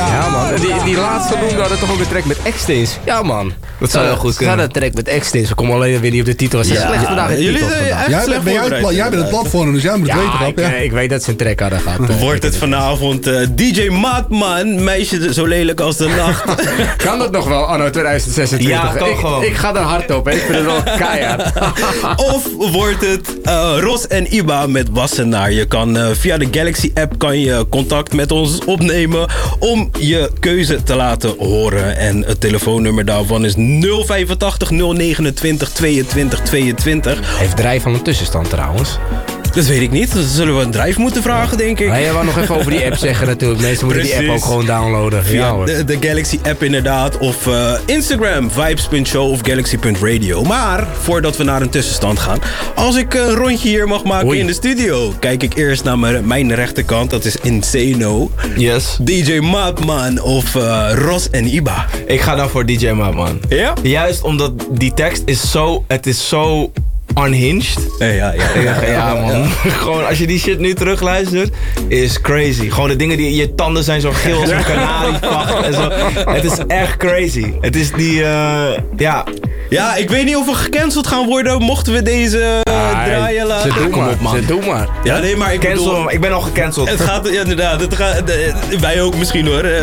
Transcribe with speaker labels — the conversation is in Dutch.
Speaker 1: Ja, man. Die laatste noemde hadden toch ook een track met X-Tins? Ja, man.
Speaker 2: Dat zou wel goed kunnen.
Speaker 1: Een track met X-Tins. We komen alleen weer niet op de titel. Ze slecht vandaag in de titel.
Speaker 3: Jij bent het platform, dus jij moet het weten. Ja,
Speaker 1: ik weet dat ze een track hadden gehad.
Speaker 4: Wordt het vanavond DJ Maatman, meisje zo lelijk als de nacht.
Speaker 1: Kan dat nog wel, anno 2026?
Speaker 2: Ja, kan gewoon.
Speaker 1: Ik ga er hard op, hè. Ik vind het wel keihard.
Speaker 4: Of wordt het Ros en Iba met Wassenaar. Je kan via de Galaxy app kan je contact met ons opnemen om je keuze te laten horen. En het telefoonnummer daarvan is 085 029 22 22.
Speaker 1: Heeft Drijf van een tussenstand trouwens?
Speaker 4: Dat weet ik niet. Dat zullen we een Drijf moeten vragen, denk ik.
Speaker 1: Maar jij wou nog even over die app zeggen natuurlijk. Mensen moeten die app ook gewoon downloaden.
Speaker 4: Via de Galaxy app inderdaad. Of Instagram, vibes.show of galaxy.radio. Maar voordat we naar een tussenstand gaan. Als ik een rondje hier mag maken in de studio. Kijk ik eerst naar mijn rechterkant. Dat is Insano.
Speaker 2: Yes.
Speaker 4: DJ Maatman of Ros en Iba.
Speaker 2: Ik ga dan voor DJ Maatman.
Speaker 4: Ja?
Speaker 2: Juist omdat die tekst is zo... Het is zo... unhinged. Ja, man. Gewoon als je die shit nu terugluistert, is crazy. Gewoon de dingen die je tanden zijn zo geel als een kanarievacht en zo. Het is echt crazy. Het is die, ja.
Speaker 4: Ja, ik weet niet of we gecanceld gaan worden mochten we deze draaien laten.
Speaker 1: Ze doen maar.
Speaker 4: Ja, nee, maar ik
Speaker 2: ben al gecanceld.
Speaker 4: Het gaat, ja, inderdaad. Wij ook misschien hoor.